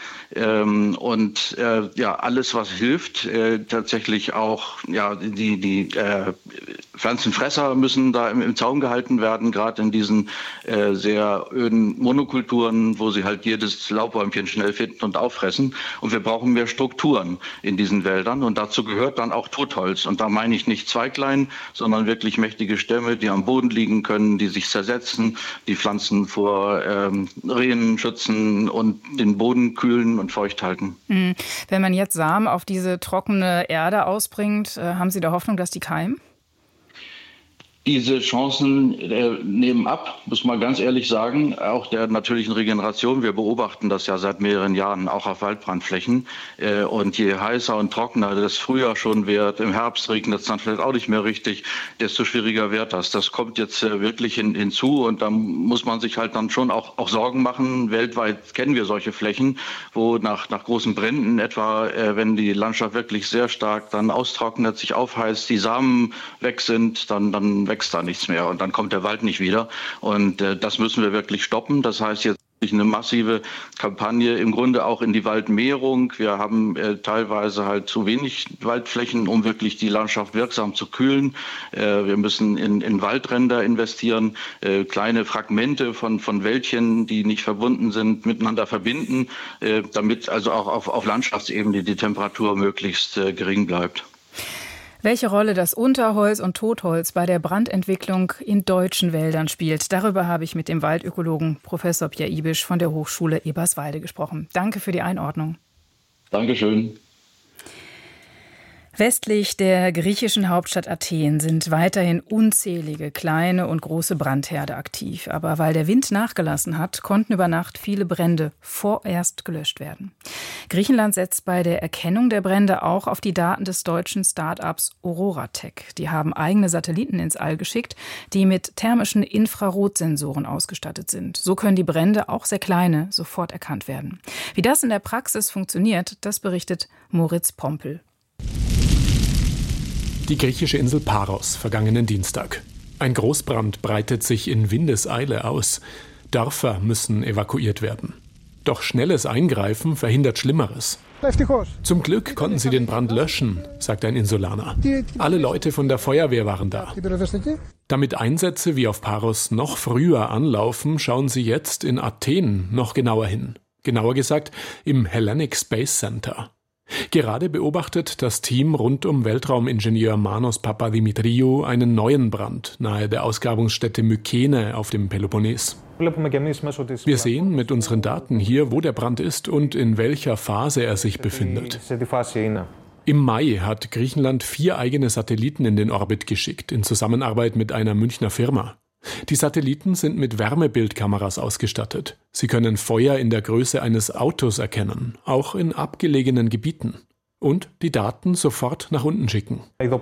Alles, was hilft, tatsächlich auch, die Pflanzenfresser müssen da im Zaum gehalten werden, gerade in diesen sehr öden Monokulturen, wo sie halt jedes Laubbäumchen schnell finden und auffressen. Und wir brauchen mehr Strukturen in diesen Wäldern. Und dazu gehört dann auch Totholz. Und da meine ich nicht Zweiglein, sondern wirklich mächtige Stämme, die am Boden liegen können, die sich zersetzen, die Pflanzen vor Rehen schützen und den Boden kühlen und feucht halten. Wenn man jetzt Samen auf diese trockene Erde ausbringt, haben Sie da Hoffnung, dass die keimen? Diese Chancen nehmen ab, muss man ganz ehrlich sagen, auch der natürlichen Regeneration. Wir beobachten das ja seit mehreren Jahren, auch auf Waldbrandflächen. Und je heißer und trockener das Frühjahr schon wird, im Herbst regnet es dann vielleicht auch nicht mehr richtig, desto schwieriger wird das. Das kommt jetzt wirklich hinzu und da muss man sich halt dann schon auch Sorgen machen. Weltweit kennen wir solche Flächen, wo nach großen Bränden etwa, wenn die Landschaft wirklich sehr stark dann austrocknet, sich aufheizt, die Samen weg sind, dann wächst da nichts mehr und dann kommt der Wald nicht wieder. Und das müssen wir wirklich stoppen. Das heißt jetzt eine massive Kampagne im Grunde auch in die Waldmehrung. Wir haben teilweise halt zu wenig Waldflächen, um wirklich die Landschaft wirksam zu kühlen. Wir müssen in Waldränder investieren, kleine Fragmente von Wäldchen, die nicht verbunden sind, miteinander verbinden, damit also auch auf Landschaftsebene die Temperatur möglichst gering bleibt. Welche Rolle das Unterholz und Totholz bei der Brandentwicklung in deutschen Wäldern spielt, darüber habe ich mit dem Waldökologen Professor Pierre Ibisch von der Hochschule Eberswalde gesprochen. Danke für die Einordnung. Dankeschön. Westlich der griechischen Hauptstadt Athen sind weiterhin unzählige kleine und große Brandherde aktiv. Aber weil der Wind nachgelassen hat, konnten über Nacht viele Brände vorerst gelöscht werden. Griechenland setzt bei der Erkennung der Brände auch auf die Daten des deutschen Start-ups Auroratech. Die haben eigene Satelliten ins All geschickt, die mit thermischen Infrarotsensoren ausgestattet sind. So können die Brände, auch sehr kleine, sofort erkannt werden. Wie das in der Praxis funktioniert, das berichtet Moritz Pompel. Die griechische Insel Paros, vergangenen Dienstag. Ein Großbrand breitet sich in Windeseile aus. Dörfer müssen evakuiert werden. Doch schnelles Eingreifen verhindert Schlimmeres. Zum Glück konnten sie den Brand löschen, sagt ein Insulaner. Alle Leute von der Feuerwehr waren da. Damit Einsätze wie auf Paros noch früher anlaufen, schauen sie jetzt in Athen noch genauer hin. Genauer gesagt im Hellenic Space Center. Gerade beobachtet das Team rund um Weltraumingenieur Manos Papadimitriou einen neuen Brand nahe der Ausgrabungsstätte Mykene auf dem Peloponnes. Wir sehen mit unseren Daten hier, wo der Brand ist und in welcher Phase er sich befindet. Im Mai hat Griechenland 4 eigene Satelliten in den Orbit geschickt, in Zusammenarbeit mit einer Münchner Firma. Die Satelliten sind mit Wärmebildkameras ausgestattet. Sie können Feuer in der Größe eines Autos erkennen, auch in abgelegenen Gebieten. Und die Daten sofort nach unten schicken.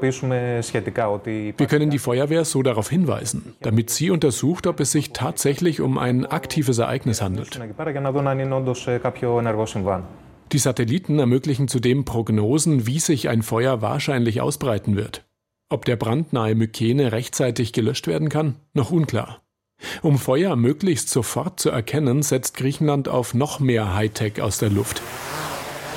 Wir können die Feuerwehr so darauf hinweisen, damit sie untersucht, ob es sich tatsächlich um ein aktives Ereignis handelt. Die Satelliten ermöglichen zudem Prognosen, wie sich ein Feuer wahrscheinlich ausbreiten wird. Ob der Brand nahe Mykene rechtzeitig gelöscht werden kann, noch unklar. Um Feuer möglichst sofort zu erkennen, setzt Griechenland auf noch mehr Hightech aus der Luft.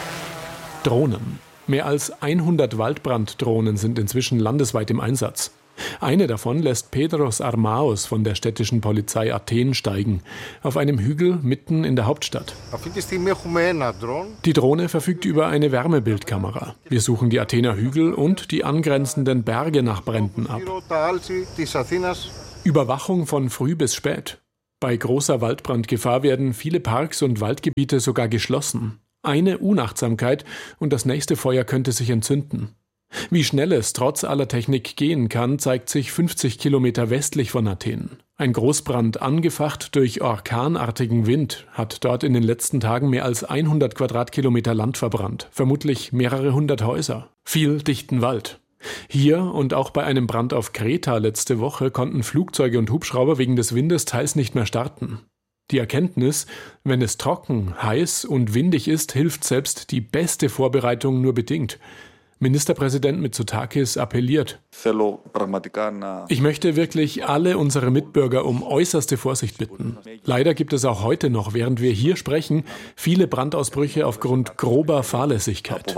Drohnen. Mehr als 100 Waldbranddrohnen sind inzwischen landesweit im Einsatz. Eine davon lässt Pedros Armaos von der städtischen Polizei Athen steigen, auf einem Hügel mitten in der Hauptstadt. Die Drohne verfügt über eine Wärmebildkamera. Wir suchen die Athener Hügel und die angrenzenden Berge nach Bränden ab. Überwachung von früh bis spät. Bei großer Waldbrandgefahr werden viele Parks und Waldgebiete sogar geschlossen. Eine Unachtsamkeit und das nächste Feuer könnte sich entzünden. Wie schnell es trotz aller Technik gehen kann, zeigt sich 50 Kilometer westlich von Athen. Ein Großbrand, angefacht durch orkanartigen Wind, hat dort in den letzten Tagen mehr als 100 Quadratkilometer Land verbrannt, vermutlich mehrere hundert Häuser, viel dichten Wald. Hier und auch bei einem Brand auf Kreta letzte Woche konnten Flugzeuge und Hubschrauber wegen des Windes teils nicht mehr starten. Die Erkenntnis, wenn es trocken, heiß und windig ist, hilft selbst die beste Vorbereitung nur bedingt. Ministerpräsident Mitsotakis appelliert: Ich möchte wirklich alle unsere Mitbürger um äußerste Vorsicht bitten. Leider gibt es auch heute noch, während wir hier sprechen, viele Brandausbrüche aufgrund grober Fahrlässigkeit.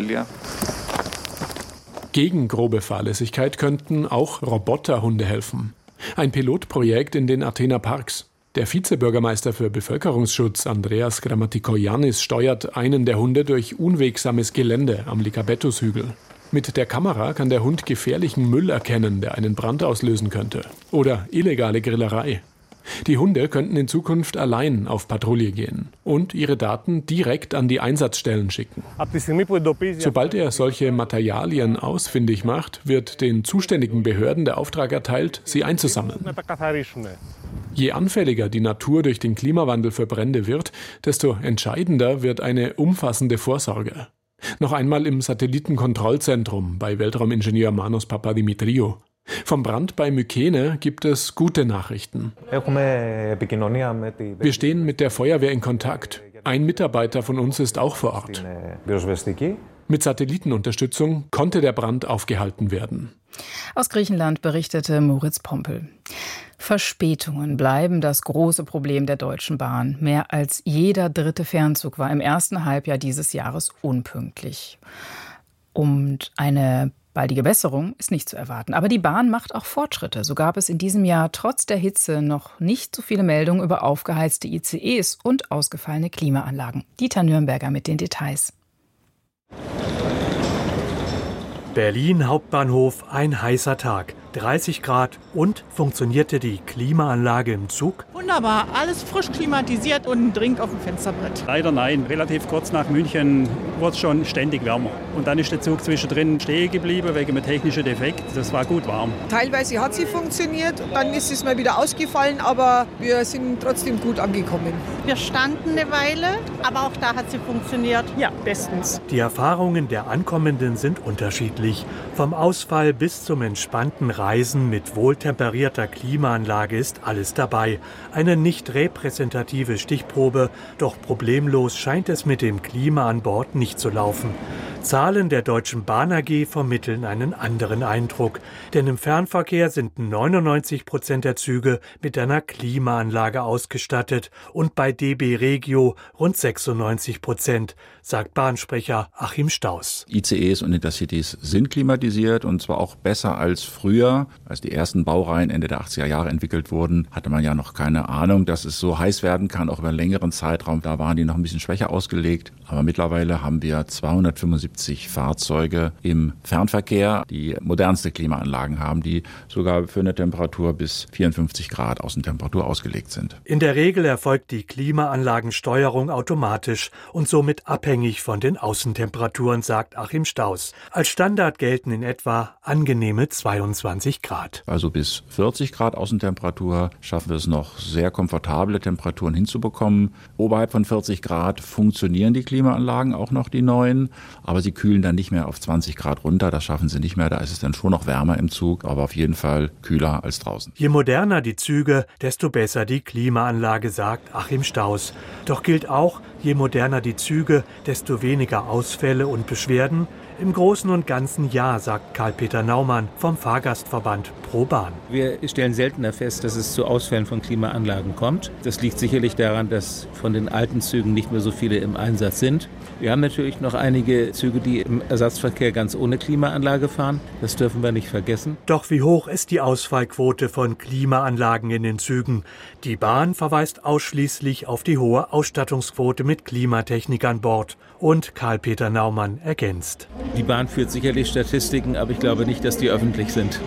Gegen grobe Fahrlässigkeit könnten auch Roboterhunde helfen. Ein Pilotprojekt in den Athener Parks. Der Vizebürgermeister für Bevölkerungsschutz Andreas Grammatikoyannis steuert einen der Hunde durch unwegsames Gelände am Likabetus-Hügel. Mit der Kamera kann der Hund gefährlichen Müll erkennen, der einen Brand auslösen könnte. Oder illegale Grillerei. Die Hunde könnten in Zukunft allein auf Patrouille gehen und ihre Daten direkt an die Einsatzstellen schicken. Sobald er solche Materialien ausfindig macht, wird den zuständigen Behörden der Auftrag erteilt, sie einzusammeln. Je anfälliger die Natur durch den Klimawandel für Brände wird, desto entscheidender wird eine umfassende Vorsorge. Noch einmal im Satellitenkontrollzentrum bei Weltraumingenieur Manos Papadimitriou. Vom Brand bei Mykene gibt es gute Nachrichten. Wir stehen mit der Feuerwehr in Kontakt. Ein Mitarbeiter von uns ist auch vor Ort. Mit Satellitenunterstützung konnte der Brand aufgehalten werden. Aus Griechenland berichtete Moritz Pompel. Verspätungen bleiben das große Problem der Deutschen Bahn. Mehr als jeder dritte Fernzug war im ersten Halbjahr dieses Jahres unpünktlich. Und eine baldige Besserung ist nicht zu erwarten. Aber die Bahn macht auch Fortschritte. So gab es in diesem Jahr trotz der Hitze noch nicht so viele Meldungen über aufgeheizte ICEs und ausgefallene Klimaanlagen. Dieter Nürnberger mit den Details. Berlin Hauptbahnhof, ein heißer Tag. 30 Grad und funktionierte die Klimaanlage im Zug? Wunderbar, alles frisch klimatisiert und ein Drink auf dem Fensterbrett. Leider nein, relativ kurz nach München wurde es schon ständig wärmer. Und dann ist der Zug zwischendrin stehen geblieben wegen einem technischen Defekt. Das war gut warm. Teilweise hat sie funktioniert, dann ist es mal wieder ausgefallen, aber wir sind trotzdem gut angekommen. Wir standen eine Weile, aber auch da hat sie funktioniert. Ja, bestens. Die Erfahrungen der Ankommenden sind unterschiedlich. Vom Ausfall bis zum entspannten Reisen mit wohltemperierter Klimaanlage ist alles dabei. Eine nicht repräsentative Stichprobe, doch problemlos scheint es mit dem Klima an Bord nicht zu laufen. Zahlen der Deutschen Bahn AG vermitteln einen anderen Eindruck. Denn im Fernverkehr sind 99% der Züge mit einer Klimaanlage ausgestattet und bei DB Regio rund 96%, sagt Bahnsprecher Achim Staus. ICEs und Intercities sind klimatisiert und zwar auch besser als früher. Als die ersten Baureihen Ende der 80er Jahre entwickelt wurden, hatte man ja noch keine Ahnung, dass es so heiß werden kann, auch über einen längeren Zeitraum. Da waren die noch ein bisschen schwächer ausgelegt. Aber mittlerweile haben wir 275 Fahrzeuge im Fernverkehr, die modernste Klimaanlagen haben, die sogar für eine Temperatur bis 54 Grad Außentemperatur ausgelegt sind. In der Regel erfolgt die Klimaanlagensteuerung automatisch und somit abhängig von den Außentemperaturen, sagt Achim Staus. Als Standard gelten in etwa angenehme 22 Grad. Also bis 40 Grad Außentemperatur schaffen wir es noch, sehr komfortable Temperaturen hinzubekommen. Oberhalb von 40 Grad funktionieren die Klimaanlagen auch noch, die neuen, aber sie kühlen dann nicht mehr auf 20 Grad runter, das schaffen sie nicht mehr, da ist es dann schon noch wärmer im Zug, aber auf jeden Fall kühler als draußen. Je moderner die Züge, desto besser die Klimaanlage, sagt Achim Staus. Doch gilt auch, Je moderner die Züge, desto weniger Ausfälle und Beschwerden. Im Großen und Ganzen ja, sagt Karl-Peter Naumann vom Fahrgastverband ProBahn. Wir stellen seltener fest, dass es zu Ausfällen von Klimaanlagen kommt. Das liegt sicherlich daran, dass von den alten Zügen nicht mehr so viele im Einsatz sind. Wir haben natürlich noch einige Züge, die im Ersatzverkehr ganz ohne Klimaanlage fahren. Das dürfen wir nicht vergessen. Doch wie hoch ist die Ausfallquote von Klimaanlagen in den Zügen? Die Bahn verweist ausschließlich auf die hohe Ausstattungsquote mit Klimatechnik an Bord. Und Karl-Peter Naumann ergänzt: Die Bahn führt sicherlich Statistiken, aber ich glaube nicht, dass die öffentlich sind.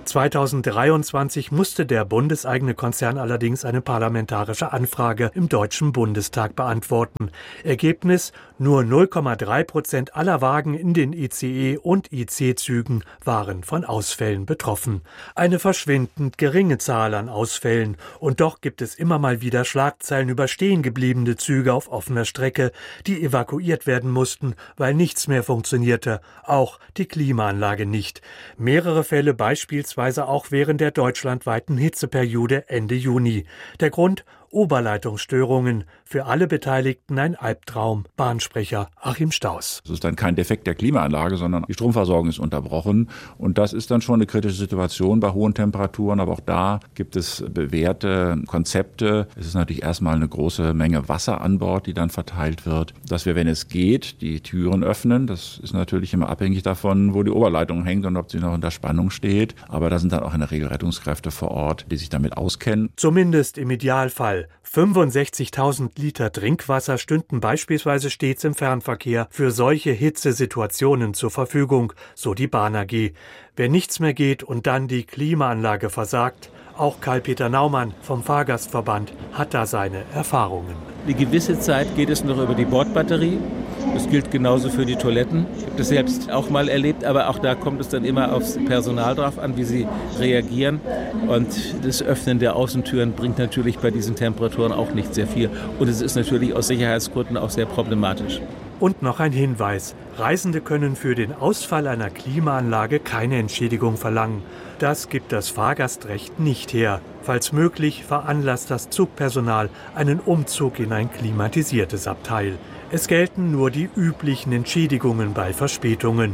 2023 musste der bundeseigene Konzern allerdings eine parlamentarische Anfrage im Deutschen Bundestag beantworten. Ergebnis: Nur 0,3% aller Wagen in den ICE- und IC-Zügen waren von Ausfällen betroffen. Eine verschwindend geringe Zahl an Ausfällen. Und doch gibt es immer mal wieder Schlagzeilen über stehengebliebene Züge auf offener Strecke, die evakuiert werden mussten, weil nichts mehr funktionierte. Auch die Klimaanlage nicht. Mehrere Fälle beispielsweise auch während der deutschlandweiten Hitzeperiode Ende Juni. Der Grund: Oberleitungsstörungen. Für alle Beteiligten ein Albtraum. Bahnsprecher Achim Staus. Es ist dann kein Defekt der Klimaanlage, sondern die Stromversorgung ist unterbrochen. Und das ist dann schon eine kritische Situation bei hohen Temperaturen. Aber auch da gibt es bewährte Konzepte. Es ist natürlich erstmal eine große Menge Wasser an Bord, die dann verteilt wird. Dass wir, wenn es geht, die Türen öffnen. Das ist natürlich immer abhängig davon, wo die Oberleitung hängt und ob sie noch unter Spannung steht. Aber da sind dann auch in der Regel Rettungskräfte vor Ort, die sich damit auskennen. Zumindest im Idealfall. 65.000 Liter Trinkwasser stünden beispielsweise stets im Fernverkehr für solche Hitzesituationen zur Verfügung, so die Bahn AG. Wenn nichts mehr geht und dann die Klimaanlage versagt, auch Karl-Peter Naumann vom Fahrgastverband hat da seine Erfahrungen. Eine gewisse Zeit geht es noch über die Bordbatterie. Das gilt genauso für die Toiletten. Ich habe das selbst auch mal erlebt, aber auch da kommt es dann immer aufs Personal drauf an, wie sie reagieren. Und das Öffnen der Außentüren bringt natürlich bei diesen Temperaturen auch nicht sehr viel. Und es ist natürlich aus Sicherheitsgründen auch sehr problematisch. Und noch ein Hinweis: Reisende können für den Ausfall einer Klimaanlage keine Entschädigung verlangen. Das gibt das Fahrgastrecht nicht her. Falls möglich, veranlasst das Zugpersonal einen Umzug in ein klimatisiertes Abteil. Es gelten nur die üblichen Entschädigungen bei Verspätungen.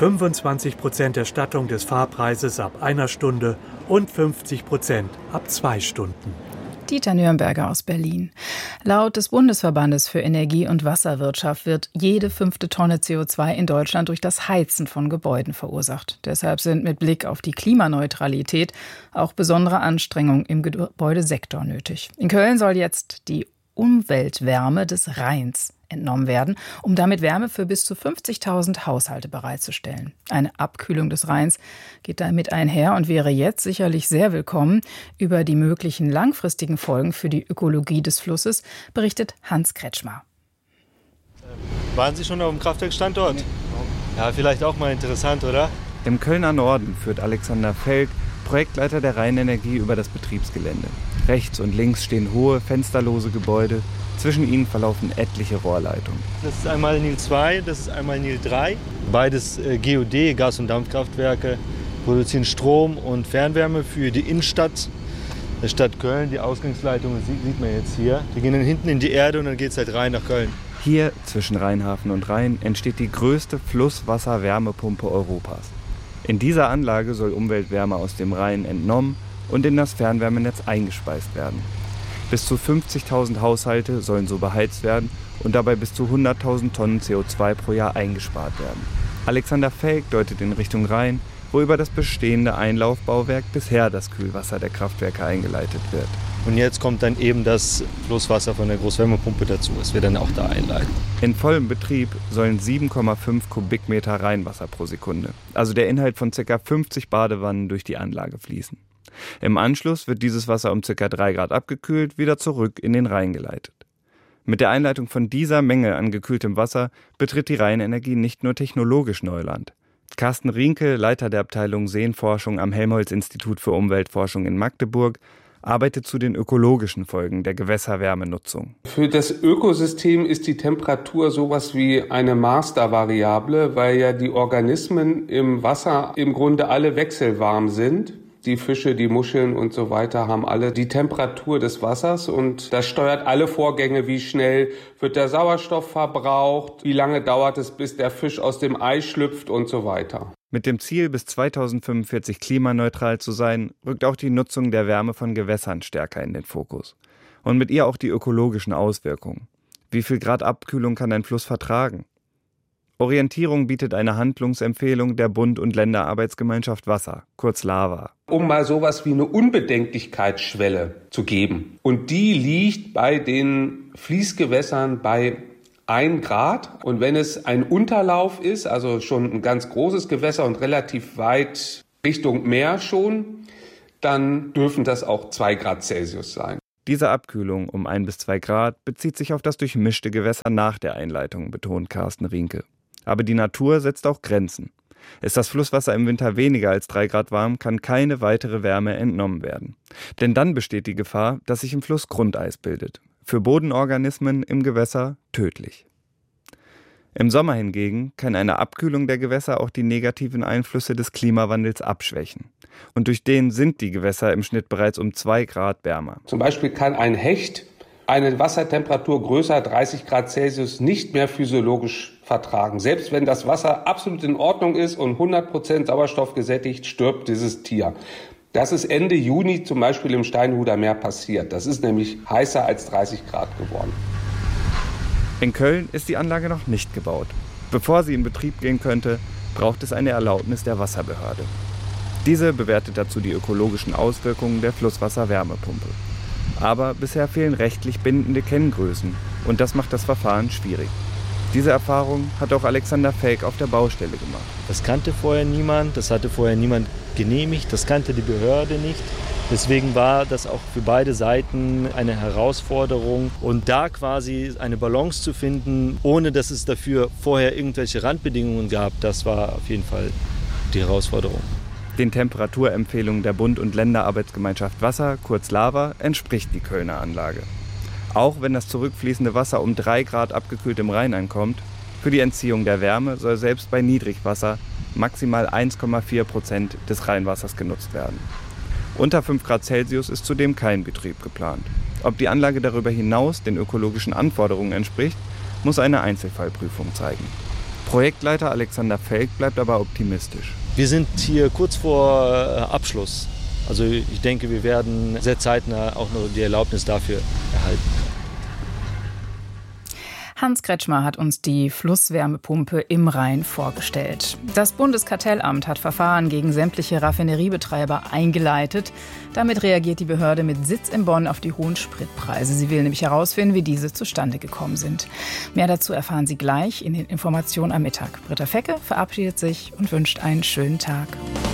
25% Erstattung des Fahrpreises ab 1 Stunde und 50% ab 2 Stunden. Dieter Nürnberger aus Berlin. Laut des Bundesverbandes für Energie- und Wasserwirtschaft wird jede 5. Tonne CO2 in Deutschland durch das Heizen von Gebäuden verursacht. Deshalb sind mit Blick auf die Klimaneutralität auch besondere Anstrengungen im Gebäudesektor nötig. In Köln soll jetzt die Umweltwärme des Rheins entnommen werden, um damit Wärme für bis zu 50.000 Haushalte bereitzustellen. Eine Abkühlung des Rheins geht damit einher und wäre jetzt sicherlich sehr willkommen. Über die möglichen langfristigen Folgen für die Ökologie des Flusses berichtet Hans Kretschmer. Waren Sie schon auf dem Kraftwerksstandort? Ja, vielleicht auch mal interessant, oder? Im Kölner Norden führt Alexander Felk, Projektleiter der Rheinenergie, über das Betriebsgelände. Rechts und links stehen hohe, fensterlose Gebäude. Zwischen ihnen verlaufen etliche Rohrleitungen. Das ist einmal Nil 2, das ist einmal Nil 3. Beides GOD, Gas- und Dampfkraftwerke, produzieren Strom und Fernwärme für die Innenstadt der Stadt Köln. Die Ausgangsleitungen sieht man jetzt hier. Die gehen dann hinten in die Erde und dann geht es halt rein nach Köln. Hier, zwischen Rheinhafen und Rhein, entsteht die größte Flusswasser-Wärmepumpe Europas. In dieser Anlage soll Umweltwärme aus dem Rhein entnommen und in das Fernwärmenetz eingespeist werden. Bis zu 50.000 Haushalte sollen so beheizt werden und dabei bis zu 100.000 Tonnen CO2 pro Jahr eingespart werden. Alexander Felk deutet in Richtung Rhein, wo über das bestehende Einlaufbauwerk bisher das Kühlwasser der Kraftwerke eingeleitet wird. Und jetzt kommt dann eben das Flusswasser von der Großwärmepumpe dazu, das wir dann auch da einleiten. In vollem Betrieb sollen 7,5 Kubikmeter Rheinwasser pro Sekunde, also der Inhalt von ca. 50 Badewannen, durch die Anlage fließen. Im Anschluss wird dieses Wasser um ca. 3 Grad abgekühlt, wieder zurück in den Rhein geleitet. Mit der Einleitung von dieser Menge an gekühltem Wasser betritt die Rheinenergie nicht nur technologisch Neuland. Carsten Rienke, Leiter der Abteilung Seenforschung am Helmholtz-Institut für Umweltforschung in Magdeburg, arbeitet zu den ökologischen Folgen der Gewässerwärmenutzung. Für das Ökosystem ist die Temperatur sowas wie eine Mastervariable, weil ja die Organismen im Wasser im Grunde alle wechselwarm sind. Die Fische, die Muscheln und so weiter haben alle die Temperatur des Wassers und das steuert alle Vorgänge. Wie schnell wird der Sauerstoff verbraucht? Wie lange dauert es, bis der Fisch aus dem Ei schlüpft und so weiter. Mit dem Ziel, bis 2045 klimaneutral zu sein, rückt auch die Nutzung der Wärme von Gewässern stärker in den Fokus. Und mit ihr auch die ökologischen Auswirkungen. Wie viel Grad Abkühlung kann ein Fluss vertragen? Orientierung bietet eine Handlungsempfehlung der Bund- und Länderarbeitsgemeinschaft Wasser, kurz LAWA. Um mal sowas wie eine Unbedenklichkeitsschwelle zu geben. Und die liegt bei den Fließgewässern bei 1 Grad. Und wenn es ein Unterlauf ist, also schon ein ganz großes Gewässer und relativ weit Richtung Meer schon, dann dürfen das auch 2 Grad Celsius sein. Diese Abkühlung um 1 bis 2 Grad bezieht sich auf das durchmischte Gewässer nach der Einleitung, betont Carsten Rienke. Aber die Natur setzt auch Grenzen. Ist das Flusswasser im Winter weniger als 3 Grad warm, kann keine weitere Wärme entnommen werden. Denn dann besteht die Gefahr, dass sich im Fluss Grundeis bildet. Für Bodenorganismen im Gewässer tödlich. Im Sommer hingegen kann eine Abkühlung der Gewässer auch die negativen Einflüsse des Klimawandels abschwächen. Und durch den sind die Gewässer im Schnitt bereits um 2 Grad wärmer. Zum Beispiel kann ein Hecht eine Wassertemperatur größer 30 Grad Celsius nicht mehr physiologisch vertragen. Selbst wenn das Wasser absolut in Ordnung ist und 100% Sauerstoff gesättigt, stirbt dieses Tier. Das ist Ende Juni zum Beispiel im Steinhuder Meer passiert. Das ist nämlich heißer als 30 Grad geworden. In Köln ist die Anlage noch nicht gebaut. Bevor sie in Betrieb gehen könnte, braucht es eine Erlaubnis der Wasserbehörde. Diese bewertet dazu die ökologischen Auswirkungen der Flusswasserwärmepumpe. Aber bisher fehlen rechtlich bindende Kenngrößen und das macht das Verfahren schwierig. Diese Erfahrung hat auch Alexander Felk auf der Baustelle gemacht. Das kannte vorher niemand, das hatte vorher niemand genehmigt, das kannte die Behörde nicht. Deswegen war das auch für beide Seiten eine Herausforderung. Und da quasi eine Balance zu finden, ohne dass es dafür vorher irgendwelche Randbedingungen gab, das war auf jeden Fall die Herausforderung. Den Temperaturempfehlungen der Bund- und Länderarbeitsgemeinschaft Wasser, kurz LAWA, entspricht die Kölner Anlage. Auch wenn das zurückfließende Wasser um 3 Grad abgekühlt im Rhein ankommt, für die Entziehung der Wärme soll selbst bei Niedrigwasser maximal 1,4% des Rheinwassers genutzt werden. Unter 5 Grad Celsius ist zudem kein Betrieb geplant. Ob die Anlage darüber hinaus den ökologischen Anforderungen entspricht, muss eine Einzelfallprüfung zeigen. Projektleiter Alexander Felk bleibt aber optimistisch. Wir sind hier kurz vor Abschluss. Also ich denke, wir werden sehr zeitnah auch noch die Erlaubnis dafür erhalten. Hans Kretschmer hat uns die Flusswärmepumpe im Rhein vorgestellt. Das Bundeskartellamt hat Verfahren gegen sämtliche Raffineriebetreiber eingeleitet. Damit reagiert die Behörde mit Sitz in Bonn auf die hohen Spritpreise. Sie will nämlich herausfinden, wie diese zustande gekommen sind. Mehr dazu erfahren Sie gleich in den Informationen am Mittag. Britta Fecke verabschiedet sich und wünscht einen schönen Tag.